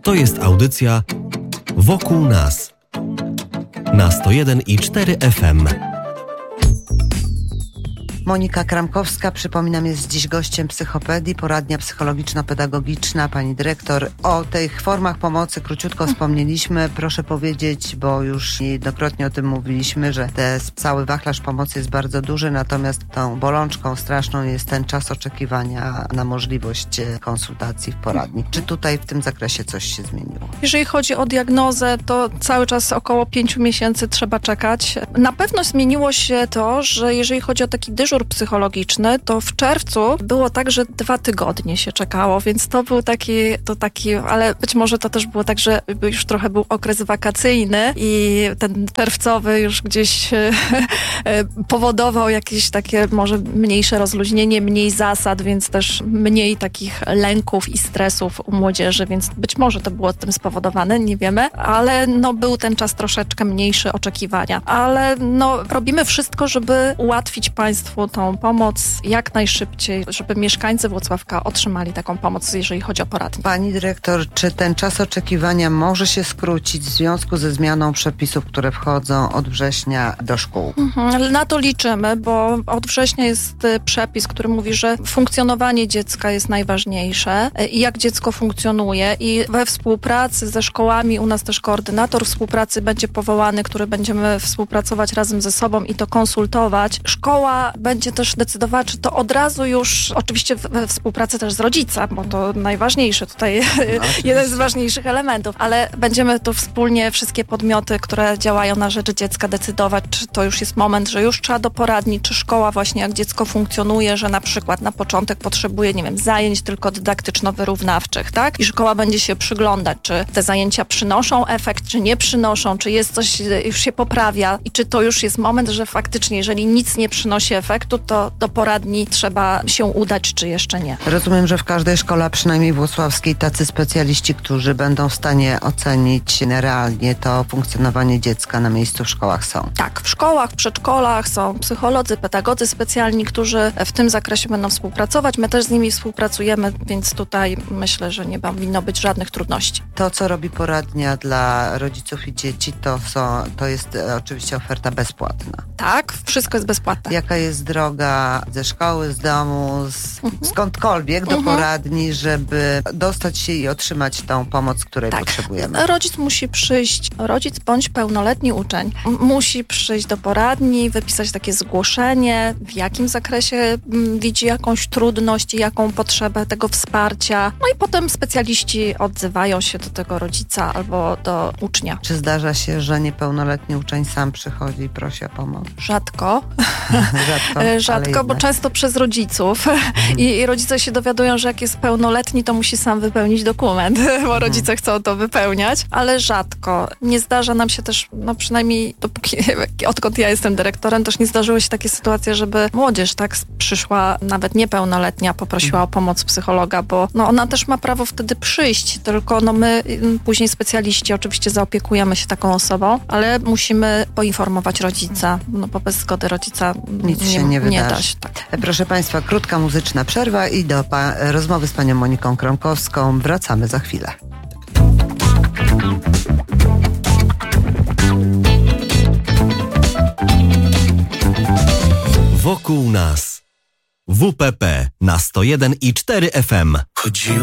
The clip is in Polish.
To jest audycja Wokół nas na 101,4 FM. Monika Kramkowska, przypominam, jest dziś gościem Psychopedii, poradnia psychologiczno-pedagogiczna. Pani dyrektor, o tych formach pomocy króciutko wspomnieliśmy. Proszę powiedzieć, bo już niejednokrotnie o tym mówiliśmy, że cały wachlarz pomocy jest bardzo duży, natomiast tą bolączką straszną jest ten czas oczekiwania na możliwość konsultacji w poradni. Czy tutaj w tym zakresie coś się zmieniło? Jeżeli chodzi o diagnozę, to cały czas około 5 miesięcy trzeba czekać. Na pewno zmieniło się to, że jeżeli chodzi o taki dyżur psychologiczny, to w czerwcu było tak, że 2 tygodnie się czekało, więc to był taki, ale być może to też było tak, że już trochę był okres wakacyjny i ten czerwcowy już gdzieś powodował jakieś takie może mniejsze rozluźnienie, mniej zasad, więc też mniej takich lęków i stresów u młodzieży, więc być może to było tym spowodowane, nie wiemy, ale był ten czas troszeczkę mniejszy oczekiwania. Ale robimy wszystko, żeby ułatwić Państwu tą pomoc jak najszybciej, żeby mieszkańcy Włocławka otrzymali taką pomoc, jeżeli chodzi o poradnię. Pani dyrektor, czy ten czas oczekiwania może się skrócić w związku ze zmianą przepisów, które wchodzą od września do szkół? Na to liczymy, bo od września jest przepis, który mówi, że funkcjonowanie dziecka jest najważniejsze i jak dziecko funkcjonuje i we współpracy ze szkołami, u nas też koordynator współpracy będzie powołany, który będziemy współpracować razem ze sobą i to konsultować. Szkoła będzie też decydowała, czy to od razu już, oczywiście we współpracy też z rodzicem, bo to najważniejsze tutaj, jeden z ważniejszych elementów, ale będziemy tu wspólnie wszystkie podmioty, które działają na rzecz dziecka, decydować, czy to już jest moment, że już trzeba do poradni, czy szkoła właśnie jak dziecko funkcjonuje, że na przykład na początek potrzebuje, zajęć tylko dydaktyczno-wyrównawczych, tak? I szkoła będzie się przyglądać, czy te zajęcia przynoszą efekt, czy nie przynoszą, czy jest coś, już się poprawia i czy to już jest moment, że faktycznie, jeżeli nic nie przynosi efektu, to do poradni trzeba się udać, czy jeszcze nie. Rozumiem, że w każdej szkole, przynajmniej włocławskiej, tacy specjaliści, którzy będą w stanie ocenić realnie to funkcjonowanie dziecka na miejscu w szkołach są. Tak, w szkołach, w przedszkolach są psycholodzy, pedagodzy specjalni, którzy w tym zakresie będą współpracować. My też z nimi współpracujemy, więc tutaj myślę, że nie powinno być żadnych trudności. To, co robi poradnia dla rodziców i dzieci, to jest oczywiście oferta bezpłatna. Tak, wszystko jest bezpłatne. Jaka jest droga ze szkoły, z domu, skądkolwiek do poradni, żeby dostać się i otrzymać tą pomoc, której potrzebujemy? Rodzic musi przyjść, rodzic bądź pełnoletni uczeń musi przyjść do poradni, wypisać takie zgłoszenie, w jakim zakresie widzi jakąś trudność i jaką potrzebę tego wsparcia. I potem specjaliści odzywają się do tego rodzica albo do ucznia. Czy zdarza się, że niepełnoletni uczeń sam przychodzi i prosi o pomoc? Rzadko, bo często przez rodziców i rodzice się dowiadują, że jak jest pełnoletni, to musi sam wypełnić dokument, bo rodzice chcą to wypełniać, ale rzadko. Nie zdarza nam się też, przynajmniej odkąd ja jestem dyrektorem, też nie zdarzyły się takie sytuacje, żeby młodzież przyszła, nawet niepełnoletnia, poprosiła o pomoc psychologa, bo ona też ma prawo wtedy przyjść, tylko my później specjaliści oczywiście zaopiekujemy się taką osobą, ale musimy poinformować rodzica, bo bez zgody rodzica nic się nie wydarzy. Da się, tak. Proszę Państwa, krótka muzyczna przerwa i do rozmowy z panią Moniką Kramkowską wracamy za chwilę. Wokół nas. WPP na 101,4 FM. Chodziło